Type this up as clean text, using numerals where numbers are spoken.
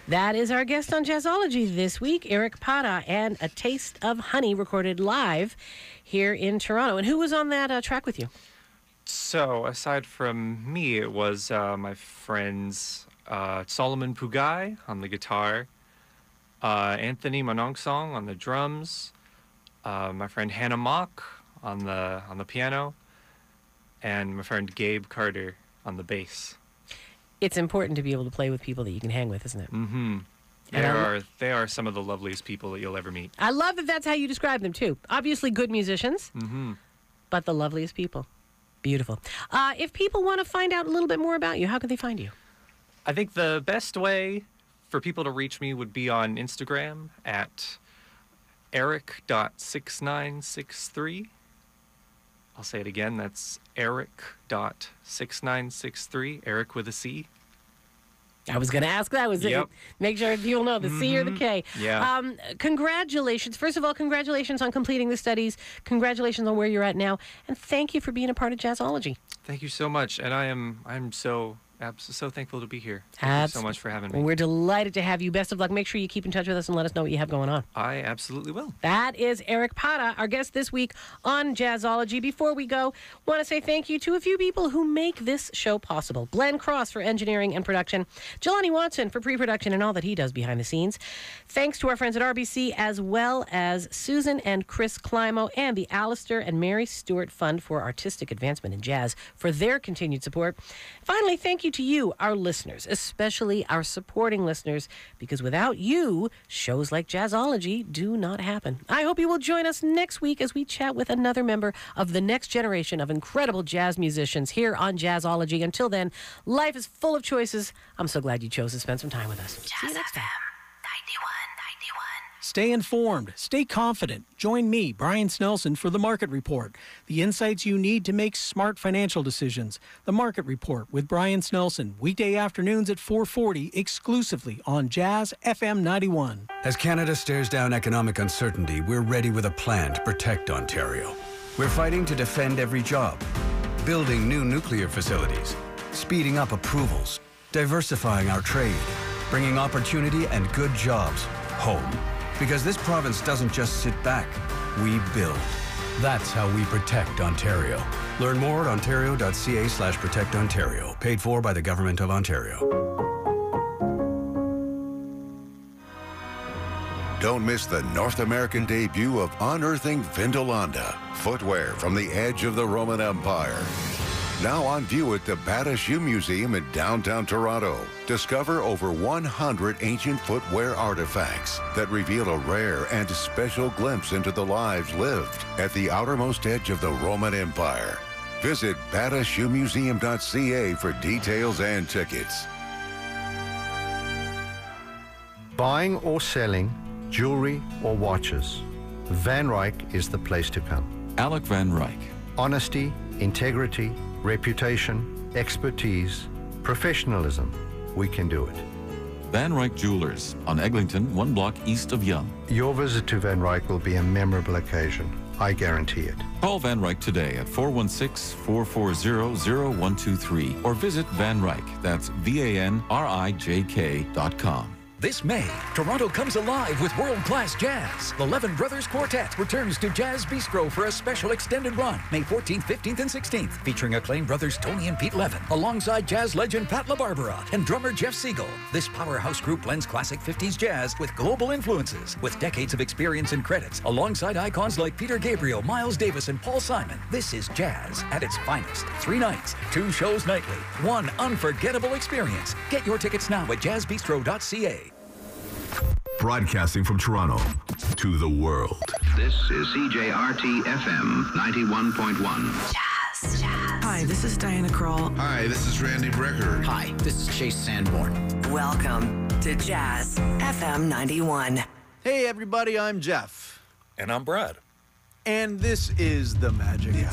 That is our guest on Jazzology this week, Eric Pata, and A Taste of Honey, recorded live here in Toronto. And who was on that track with you? So, aside from me, it was my friends Solomon Pugai on the guitar, Anthony Manongsong on the drums, my friend Hannah Mock on the piano, and my friend Gabe Carter on the bass. It's important to be able to play with people that you can hang with, isn't it? Mm-hmm. They are some of the loveliest people that you'll ever meet. I love that that's how you describe them, too. Obviously good musicians, but the loveliest people. Beautiful. If people want to find out a little bit more about you, how can they find you? I think the best way for people to reach me would be on Instagram at eric.6963. I'll say it again. That's eric.6963. Eric with a C. I was going to ask that. Make sure people know the C or the K. Yeah. Congratulations. First of all, congratulations on completing the studies. Congratulations on where you're at now. And thank you for being a part of Jazzology. Thank you so much. And I'm so thankful to be here. Thank you so much for having me. We're delighted to have you. Best of luck. Make sure you keep in touch with us and let us know what you have going on. I absolutely will. That is Eric Pata, our guest this week on Jazzology. Before we go, want to say thank you to a few people who make this show possible. Glenn Cross for engineering and production. Jelani Watson for pre-production and all that he does behind the scenes. Thanks to our friends at RBC, as well as Susan and Chris Climo and the Alistair and Mary Stewart Fund for Artistic Advancement in Jazz for their continued support. Finally, thank you to you, our listeners, especially our supporting listeners, because without you, shows like Jazzology do not happen. I hope you will join us next week as we chat with another member of the next generation of incredible jazz musicians here on Jazzology. Until then, life is full of choices. I'm so glad you chose to spend some time with us. See you next time. 91. Stay informed. Stay confident. Join me, Brian Snelson, for The Market Report. The insights you need to make smart financial decisions. The Market Report with Brian Snelson. Weekday afternoons at 4:40, exclusively on Jazz FM 91. As Canada stares down economic uncertainty, we're ready with a plan to protect Ontario. We're fighting to defend every job, building new nuclear facilities, speeding up approvals, diversifying our trade, bringing opportunity and good jobs home. Because this province doesn't just sit back, we build. That's how we protect Ontario. Learn more at ontario.ca/protectontario. Paid for by the Government of Ontario. Don't miss the North American debut of Unearthing Vindolanda, footwear from the edge of the Roman Empire. Now on view at the Bata Shoe Museum in downtown Toronto. Discover over 100 ancient footwear artifacts that reveal a rare and special glimpse into the lives lived at the outermost edge of the Roman Empire. Visit batashoemuseum.ca for details and tickets. Buying or selling jewelry or watches, Van Ryck is the place to come. Alec Van Ryck. Honesty, integrity, reputation, expertise, professionalism. We can do it. Van Ryck Jewelers on Eglinton, 1 block east of Yonge. Your visit to Van Ryck will be a memorable occasion. I guarantee it. Call Van Ryck today at 416-440-0123 or visit Van Ryck. That's VANRIJK.com. This May, Toronto comes alive with world-class jazz. The Levin Brothers Quartet returns to Jazz Bistro for a special extended run, May 14th, 15th, and 16th, featuring acclaimed brothers Tony and Pete Levin, alongside jazz legend Pat LaBarbera and drummer Jeff Siegel. This powerhouse group blends classic 50s jazz with global influences, with decades of experience and credits, alongside icons like Peter Gabriel, Miles Davis, and Paul Simon. This is jazz at its finest. 3 nights, 2 shows nightly, 1 unforgettable experience. Get your tickets now at jazzbistro.ca. Broadcasting from Toronto to the world. This is CJRT FM 91.1. Jazz. Hi, this is Diana Krall. Hi, this is Randy Brecker. Hi, this is Chase Sanborn. Welcome to Jazz FM 91. Hey everybody, I'm Jeff. And I'm Brad. And this is The Magic Hour.